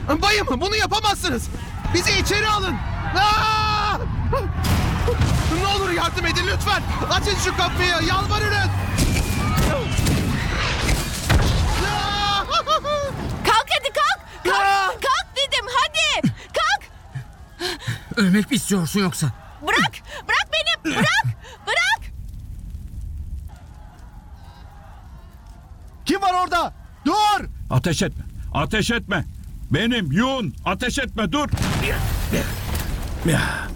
Bayım, bunu yapamazsınız. Bizi içeri alın. Aa! Ne olur yardım edin lütfen. Açın şu kapıyı, yalvarırım. Kalk hadi kalk. Kalk, kalk dedim hadi. Kalk. Ölmek mi istiyorsun yoksa? Bırak. Bırak beni. Bırak. Bırak. Kim var orada? Dur! Ateş etme. Ateş etme. Benim Yun. Ateş etme dur.